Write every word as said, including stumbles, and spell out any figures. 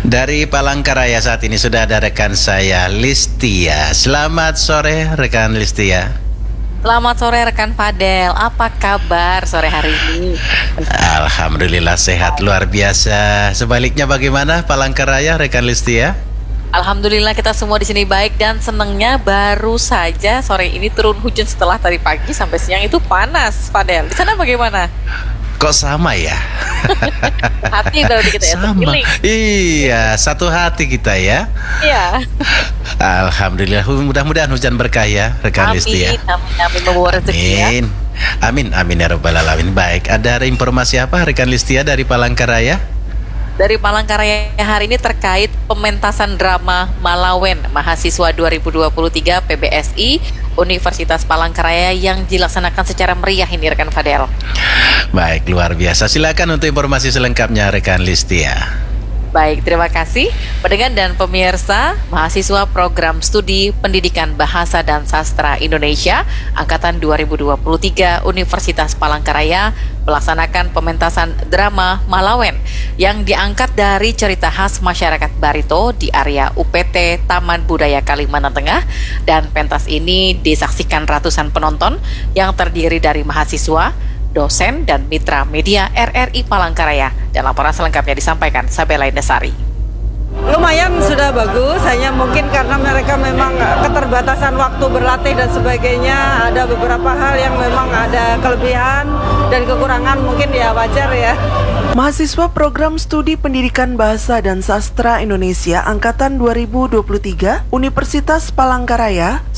Dari Palangkaraya saat ini sudah ada rekan saya Listia. Selamat sore rekan Listia. Selamat sore rekan Fadel, apa kabar sore hari ini? Alhamdulillah sehat luar biasa. Sebaliknya bagaimana Palangkaraya rekan Listia? Alhamdulillah kita semua di sini baik dan senengnya baru saja sore ini turun hujan setelah tadi pagi sampai siang itu panas, Fadel. Di sana bagaimana? Kok sama ya? Hati berarti kita ya, sama. Iya, satu hati kita ya. Iya. Alhamdulillah, mudah-mudahan hujan berkah ya rekan Listia. Amin, amin, amin, membawa rezeki ya. Amin. Amin, amin ya rabbal alamin. Baik, ada informasi apa rekan Listia dari Palangkaraya? Dari Palangkaraya hari ini terkait pementasan drama Malawen Mahasiswa dua ribu dua puluh tiga P B S I Universitas Palangkaraya yang dilaksanakan secara meriah ini rekan Fadel. Baik, luar biasa. Silakan untuk informasi selengkapnya rekan Listia. Baik, terima kasih pendengar dan pemirsa mahasiswa program studi Pendidikan Bahasa dan Sastra Indonesia Angkatan dua ribu dua puluh tiga Universitas Palangkaraya melaksanakan pementasan drama Malawen yang diangkat dari cerita khas masyarakat Barito di area U P T Taman Budaya Kalimantan Tengah, dan pentas ini disaksikan ratusan penonton yang terdiri dari mahasiswa, dosen, dan mitra media R R I Palangkaraya. Dan laporan selengkapnya disampaikan Sabela Indesari. Lumayan sudah bagus, hanya mungkin karena mereka memang keterbatasan waktu berlatih dan sebagainya. Ada beberapa hal yang memang ada kelebihan dan kekurangan, mungkin ya wajar ya. Mahasiswa program studi Pendidikan Bahasa dan Sastra Indonesia Angkatan dua ribu dua puluh tiga Universitas Palangkaraya